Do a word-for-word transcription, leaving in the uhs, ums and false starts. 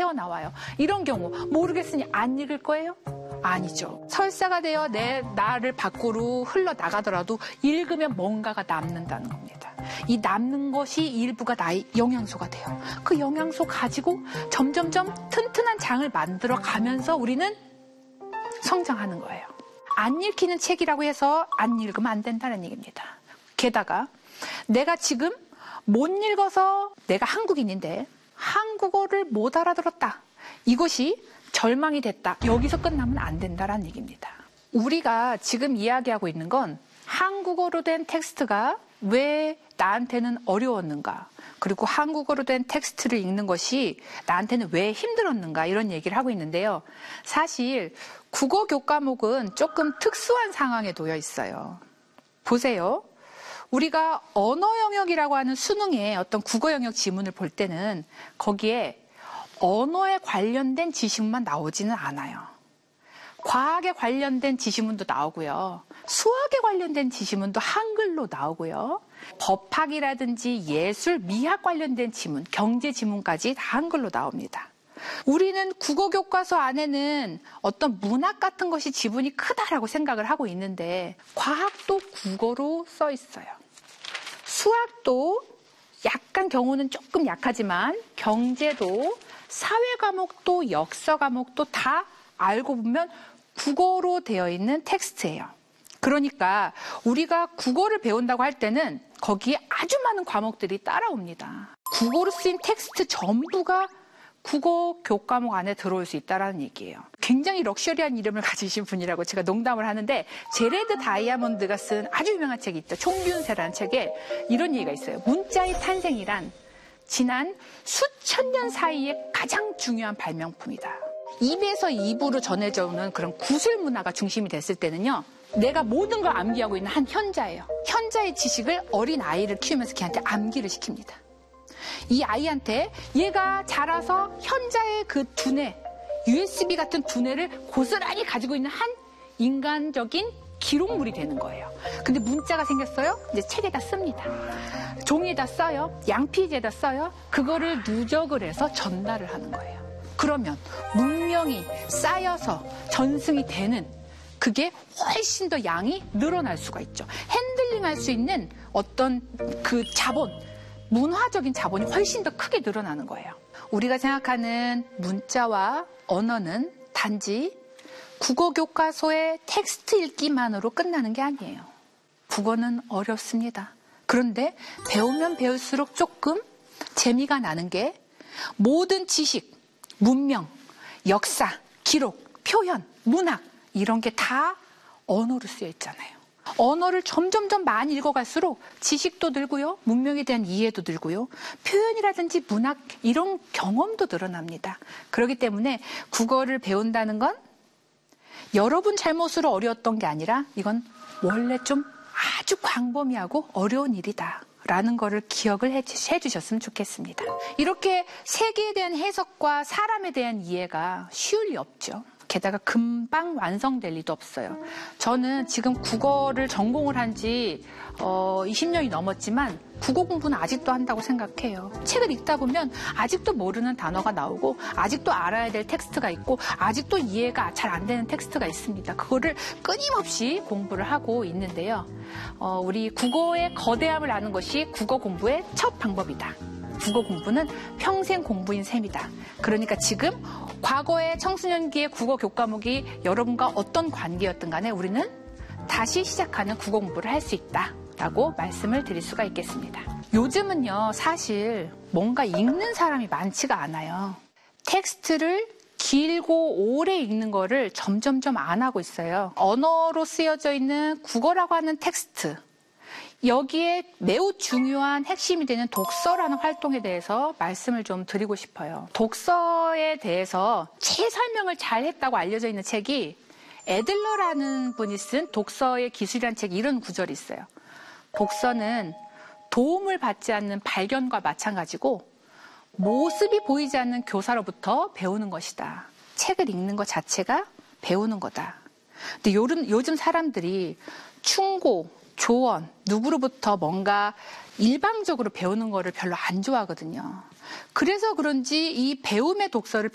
새어나와요. 이런 경우 모르겠으니 안 읽을 거예요? 아니죠. 설사가 되어 내 나를 밖으로 흘러나가더라도 읽으면 뭔가가 남는다는 겁니다. 이 남는 것이 일부가 나의 영양소가 돼요. 그 영양소 가지고 점점점 튼튼한 장을 만들어 가면서 우리는 성장하는 거예요. 안 읽히는 책이라고 해서 안 읽으면 안 된다는 얘기입니다. 게다가 내가 지금 못 읽어서 내가 한국인인데 한국어를 못 알아들었다. 이것이 절망이 됐다. 여기서 끝나면 안 된다는 얘기입니다. 우리가 지금 이야기하고 있는 건 한국어로 된 텍스트가 왜 나한테는 어려웠는가, 그리고 한국어로 된 텍스트를 읽는 것이 나한테는 왜 힘들었는가, 이런 얘기를 하고 있는데요. 사실 국어 교과목은 조금 특수한 상황에 놓여 있어요. 보세요. 우리가 언어 영역이라고 하는 수능의 어떤 국어 영역 지문을 볼 때는 거기에 언어에 관련된 지식만 나오지는 않아요. 과학에 관련된 지식문도 나오고요. 수학에 관련된 지식문도 한글로 나오고요. 법학이라든지 예술, 미학 관련된 지문, 경제 지문까지 다 한글로 나옵니다. 우리는 국어 교과서 안에는 어떤 문학 같은 것이 지분이 크다라고 생각을 하고 있는데 과학도 국어로 써 있어요. 수학도 약간 경우는 조금 약하지만 경제도 사회 과목도 역사 과목도 다 알고 보면 국어로 되어 있는 텍스트예요. 그러니까 우리가 국어를 배운다고 할 때는 거기에 아주 많은 과목들이 따라옵니다. 국어로 쓰인 텍스트 전부가 국어 교과목 안에 들어올 수 있다는 얘기예요. 굉장히 럭셔리한 이름을 가지신 분이라고 제가 농담을 하는데 제레드 다이아몬드가 쓴 아주 유명한 책이 있죠. 총균세라는 책에 이런 얘기가 있어요. 문자의 탄생이란 지난 수천 년 사이에 가장 중요한 발명품이다. 입에서 입으로 전해져 오는 그런 구술 문화가 중심이 됐을 때는요. 내가 모든 걸 암기하고 있는 한 현자예요. 현자의 지식을 어린 아이를 키우면서 걔한테 암기를 시킵니다. 이 아이한테 얘가 자라서 현자의 그 두뇌, 유에스비 같은 두뇌를 고스란히 가지고 있는 한 인간적인 기록물이 되는 거예요. 근데 문자가 생겼어요? 이제 책에다 씁니다. 종이에다 써요. 양피지에다 써요. 그거를 누적을 해서 전달을 하는 거예요. 그러면 문명이 쌓여서 전승이 되는 그게 훨씬 더 양이 늘어날 수가 있죠. 핸들링할 수 있는 어떤 그 자본, 문화적인 자본이 훨씬 더 크게 늘어나는 거예요. 우리가 생각하는 문자와 언어는 단지 국어 교과서의 텍스트 읽기만으로 끝나는 게 아니에요. 국어는 어렵습니다. 그런데 배우면 배울수록 조금 재미가 나는 게 모든 지식, 문명, 역사, 기록, 표현, 문학 이런 게 다 언어로 쓰여 있잖아요. 언어를 점점점 많이 읽어갈수록 지식도 늘고요. 문명에 대한 이해도 늘고요. 표현이라든지 문학 이런 경험도 늘어납니다. 그렇기 때문에 국어를 배운다는 건 여러분 잘못으로 어려웠던 게 아니라 이건 원래 좀 아주 광범위하고 어려운 일이다. 라는 거를 기억을 해주셨으면 좋겠습니다. 이렇게 세계에 대한 해석과 사람에 대한 이해가 쉬울 리 없죠. 게다가 금방 완성될 리도 없어요. 저는 지금 국어를 전공을 한 지 어, 이십 년이 넘었지만 국어 공부는 아직도 한다고 생각해요. 책을 읽다 보면 아직도 모르는 단어가 나오고 아직도 알아야 될 텍스트가 있고 아직도 이해가 잘 안 되는 텍스트가 있습니다. 그거를 끊임없이 공부를 하고 있는데요. 어, 우리 국어의 거대함을 아는 것이 국어 공부의 첫 방법이다. 국어 공부는 평생 공부인 셈이다. 그러니까 지금 과거의 청소년기의 국어 교과목이 여러분과 어떤 관계였든 간에 우리는 다시 시작하는 국어 공부를 할 수 있다라고 말씀을 드릴 수가 있겠습니다. 요즘은요, 사실 뭔가 읽는 사람이 많지가 않아요. 텍스트를 길고 오래 읽는 거를 점점점 안 하고 있어요. 언어로 쓰여져 있는 국어라고 하는 텍스트, 여기에 매우 중요한 핵심이 되는 독서라는 활동에 대해서 말씀을 좀 드리고 싶어요. 독서에 대해서 최설명을 잘 했다고 알려져 있는 책이 애들러라는 분이 쓴 독서의 기술이라는 책에 이런 구절이 있어요. 독서는 도움을 받지 않는 발견과 마찬가지고 모습이 보이지 않는 교사로부터 배우는 것이다. 책을 읽는 것 자체가 배우는 거다. 근데 요즘, 요즘 사람들이 충고, 조언, 누구로부터 뭔가 일방적으로 배우는 거를 별로 안 좋아하거든요. 그래서 그런지 이 배움의 독서를